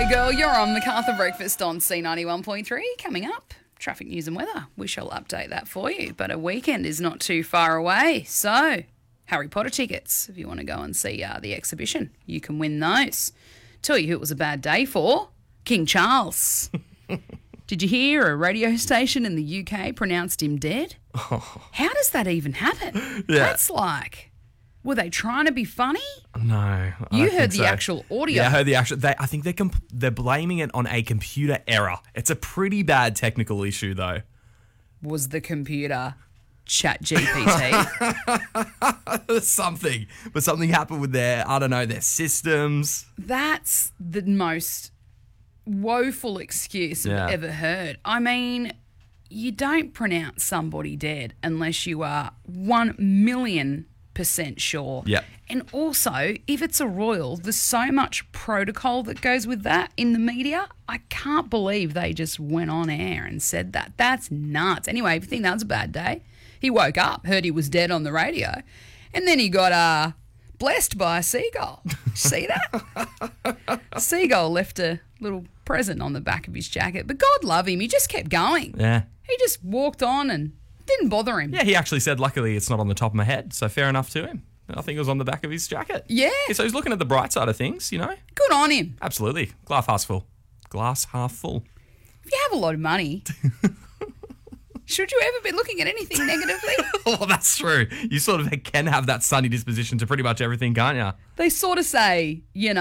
Hey girl, you're on MacArthur Breakfast on C91.3. Coming up, traffic news and weather. We shall update that for you, but a weekend is not too far away. So, Harry Potter tickets, if you want to go and see the exhibition, you can win those. Tell you who it was a bad day for, King Charles. Did you hear a radio station in the UK pronounced him dead? Oh. How does that even happen? Yeah. That's like, were they trying to be funny? No, I You don't heard think the so. actual audio. Yeah, I heard the actual. I think they're blaming it on a computer error. It's a pretty bad technical issue, though. Was the computer ChatGPT? Something, but something happened with their systems. That's the most woeful excuse Yeah. I've ever heard. I mean, you don't pronounce somebody dead unless you are 1,000,000% sure. Yep. And also, if it's a royal, there's so much protocol that goes with that in the media. I can't believe they just went on air and said that. That's nuts. Anyway, if you think that was a bad day, he woke up, heard he was dead on the radio, and then he got blessed by a seagull. Did you see that? Seagull left a little present on the back of his jacket, but God love him. He just kept going. Yeah. He just walked on and didn't bother him. Yeah, he actually said, luckily it's not on the top of my head, so fair enough to him. I think it was on the back of his jacket. Yeah. So he's looking at the bright side of things, you know? Good on him. Absolutely. Glass half full. Glass half full. If you have a lot of money, should you ever be looking at anything negatively? Oh, that's true. You sort of can have that sunny disposition to pretty much everything, can't you? They sort of say,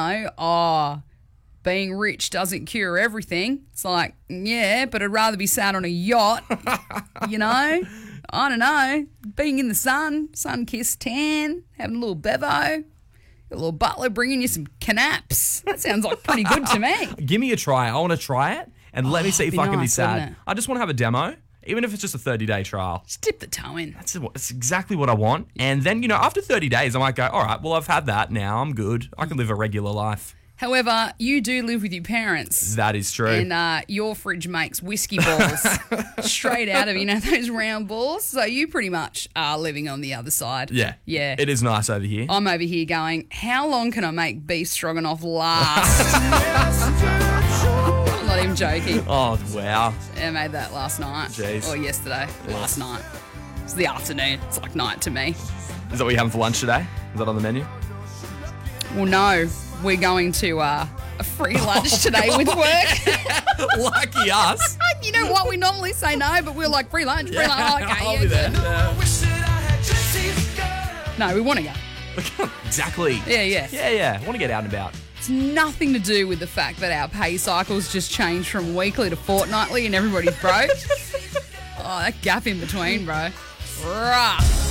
being rich doesn't cure everything. It's like, yeah, but I'd rather be sat on a yacht, I don't know, being in the sun-kissed tan, having a little bevo, a little butler bringing you some canaps. That sounds like pretty good to me. Give me a try. I want to try it and let me see if be I can be nice, sad. wouldn't it? I just want to have a demo, even if it's just a 30-day trial. Just dip the toe in. That's exactly what I want. And then, after 30 days, I might go, all right, well, I've had that now. I'm good. I can live a regular life. However, you do live with your parents. That is true. And your fridge makes whiskey balls straight out of, those round balls. So you pretty much are living on the other side. Yeah. Yeah. It is nice over here. I'm over here going, how long can I make beef stroganoff last? I'm not even joking. Oh, wow. I made that last night. Jeez. Or yesterday. Last night. It's the afternoon. It's like night to me. Is that what you're having for lunch today? Is that on the menu? Well, no. We're going to a free lunch today with work. Lucky us. You know what? We normally say no, but we're like, free lunch, free lunch. Oh, okay, I'll yeah, be there. good. No, we want to go. Exactly. Yeah. Yeah. I want to get out and about. It's nothing to do with the fact that our pay cycles just changed from weekly to fortnightly and everybody's broke. Oh, that gap in between, bro. Rough.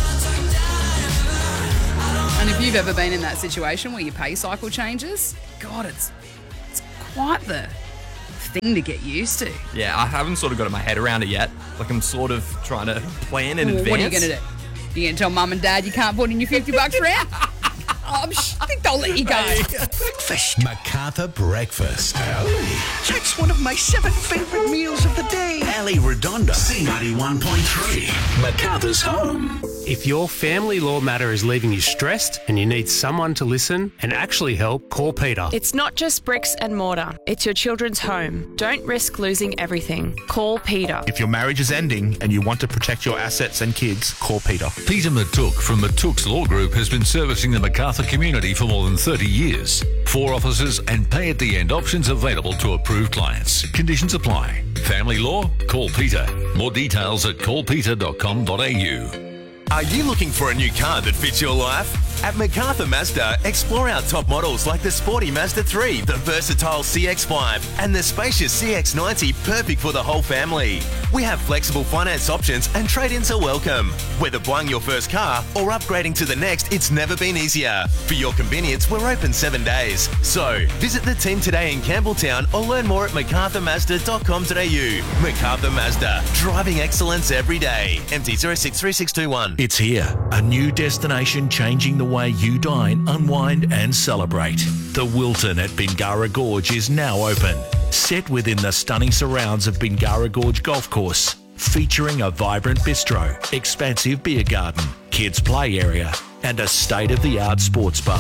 And if you've ever been in that situation where your pay cycle changes, God, it's quite the thing to get used to. Yeah, I haven't sort of got my head around it yet. Like, I'm sort of trying to plan in advance. What are you going to do? You going to tell mum and dad you can't put in your $50 for out? I think they'll let you go. Breakfast. MacArthur Breakfast. That's one of my 7 favorite meals of the day. Ali Redonda. C91.3. MacArthur's home. If your family law matter is leaving you stressed and you need someone to listen and actually help, call Peter. It's not just bricks and mortar. It's your children's home. Don't risk losing everything. Call Peter. If your marriage is ending and you want to protect your assets and kids, call Peter. Peter Matuk from Matuk's Law Group has been servicing the MacArthur community for more than 30 years. 4 offices and pay-at-the-end options available to approved clients. Conditions apply. Family law? Call Peter. More details at callpeter.com.au. Are you looking for a new car that fits your life? At MacArthur Mazda, explore our top models like the sporty Mazda 3, the versatile CX-5, and the spacious CX-90, perfect for the whole family. We have flexible finance options and trade-ins are welcome. Whether buying your first car or upgrading to the next, it's never been easier. For your convenience, we're open 7 days. So, visit the team today in Campbelltown or learn more at macarthurmazda.com.au. MacArthur Mazda, driving excellence every day. MT 063621. It's here. A new destination changing the way you dine, unwind and celebrate. The Wilton at Bingara Gorge is now open. Set within the stunning surrounds of Bingara Gorge Golf Course. Featuring a vibrant bistro, expansive beer garden, kids play area and a state-of-the-art sports bar.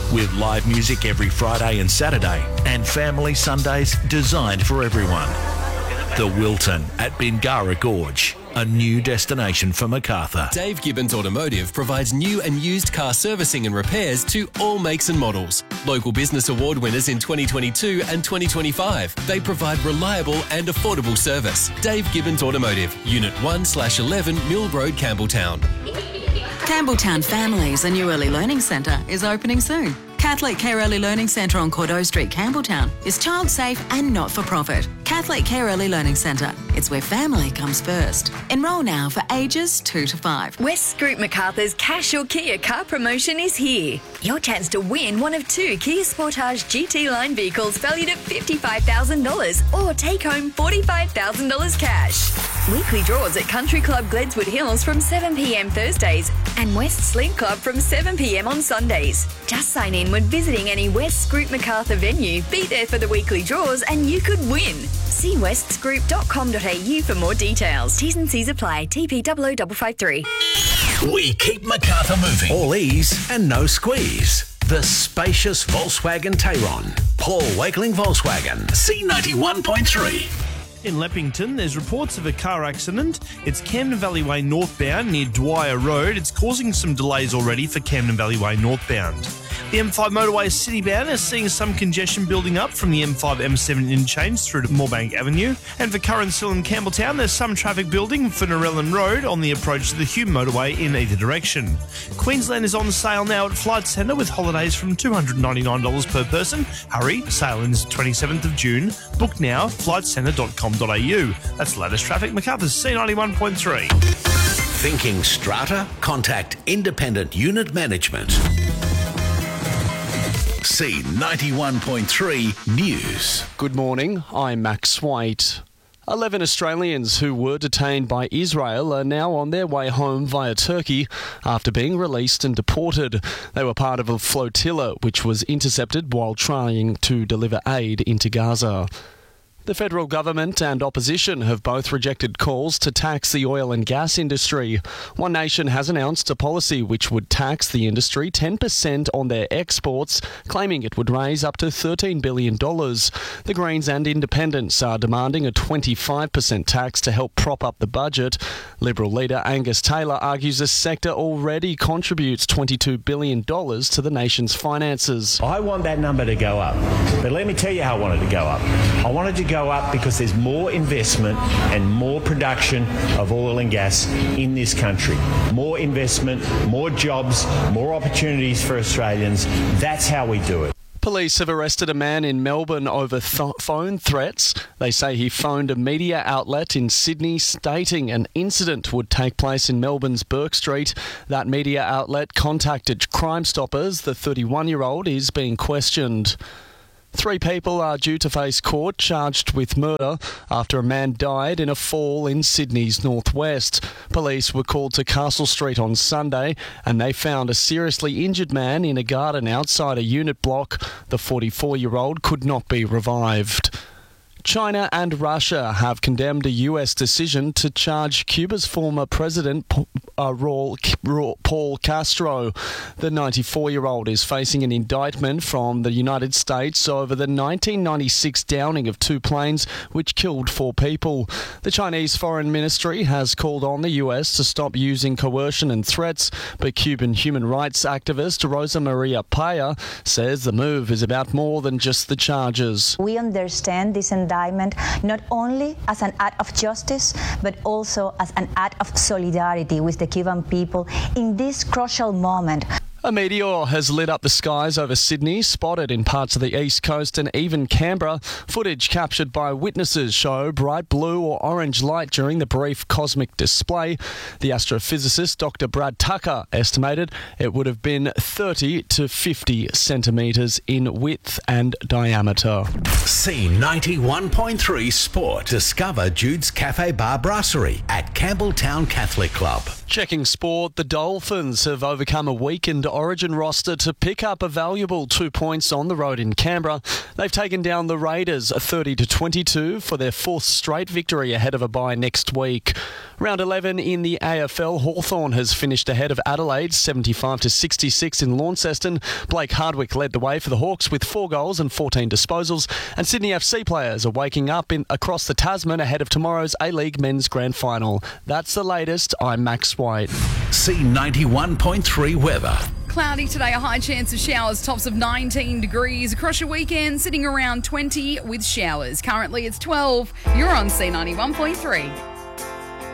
with live music every Friday and Saturday and family Sundays designed for everyone. The Wilton at Bingara Gorge, a new destination for Macarthur. Dave Gibbons Automotive provides new and used car servicing and repairs to all makes and models. Local Business Award winners in 2022 and 2025. They provide reliable and affordable service. Dave Gibbons Automotive, Unit 1/11 Mill Road, Campbelltown. Campbelltown Families, a new early learning centre, is opening soon. Catholic Care Early Learning Centre on Cordeaux Street, Campbelltown is child safe and not-for-profit. Catholic Care Early Learning Centre. It's where family comes first. Enrol now for ages 2 to 5. West Group Macarthur's Cash Your Kia car promotion is here. Your chance to win one of 2 Kia Sportage GT line vehicles valued at $55,000 or take home $45,000 cash. Weekly draws at Country Club Gledswood Hills from 7 p.m. Thursdays and West Slink Club from 7 p.m. on Sundays. Just sign in when visiting any West Group Macarthur venue. Be there for the weekly draws and you could win. See westsgroup.com.au for more details. T's and C's apply. TP 00553. We keep Macarthur moving. All ease and no squeeze. The spacious Volkswagen Tayron. Paul Wakeling Volkswagen. C91.3. In Leppington, there's reports of a car accident. It's Camden Valley Way northbound near Dwyer Road. It's causing some delays already for Camden Valley Way northbound. The M5 motorway citybound is seeing some congestion building up from the M5 M7 interchange through to Moorebank Avenue. And for Curran Hill and Campbelltown, there's some traffic building for Narellan Road on the approach to the Hume motorway in either direction. Queensland is on sale now at Flight Centre with holidays from $299 per person. Hurry, sale ends 27th of June. Book now, flightcentre.com.au. That's the latest traffic. Macarthur's C91.3. Thinking strata? Contact Independent Unit Management. C91.3 News. Good morning, I'm Max White. 11 Australians who were detained by Israel are now on their way home via Turkey after being released and deported. They were part of a flotilla which was intercepted while trying to deliver aid into Gaza. The federal government and opposition have both rejected calls to tax the oil and gas industry. One Nation has announced a policy which would tax the industry 10% on their exports, claiming it would raise up to $13 billion. The Greens and Independents are demanding a 25% tax to help prop up the budget. Liberal leader Angus Taylor argues the sector already contributes $22 billion to the nation's finances. I want that number to go up, but let me tell you how I want it to go up. I want it to go up because there's more investment and more production of oil and gas in this country. More investment, more jobs, more opportunities for Australians. That's how we do it. Police have arrested a man in Melbourne over phone threats. They say he phoned a media outlet in Sydney stating an incident would take place in Melbourne's Burke Street. That media outlet contacted Crime Stoppers. The 31-year-old is being questioned. 3 people are due to face court charged with murder after a man died in a fall in Sydney's northwest. Police were called to Castle Street on Sunday and they found a seriously injured man in a garden outside a unit block. The 44-year-old could not be revived. China and Russia have condemned a US decision to charge Cuba's former president, Paul Castro. The 94-year-old is facing an indictment from the United States over the 1996 downing of 2 planes which killed 4 people. The Chinese Foreign Ministry has called on the US to stop using coercion and threats, but Cuban human rights activist Rosa Maria Paya says the move is about more than just the charges. We understand this indictment not only as an act of justice, but also as an act of solidarity with the Cuban people in this crucial moment. A meteor has lit up the skies over Sydney, spotted in parts of the east coast and even Canberra. Footage captured by witnesses show bright blue or orange light during the brief cosmic display. The astrophysicist Dr. Brad Tucker estimated it would have been 30 to 50 centimetres in width and diameter. C91.3 Sport. Discover Jude's Cafe Bar Brasserie at Campbelltown Catholic Club. Checking sport, the Dolphins have overcome a weakened Origin roster to pick up a valuable 2 points on the road in Canberra. They've taken down the Raiders 30-22 for their fourth straight victory ahead of a bye next week. Round 11 in the AFL, Hawthorn has finished ahead of Adelaide 75-66 in Launceston. Blake Hardwick led the way for the Hawks with 4 goals and 14 disposals. And Sydney FC players are waking up across the Tasman ahead of tomorrow's A-League Men's Grand Final. That's the latest. I'm Max White. C91.3 weather. Cloudy today, a high chance of showers, tops of 19 degrees. Across your weekend, sitting around 20 with showers. Currently it's 12. You're on C91.3.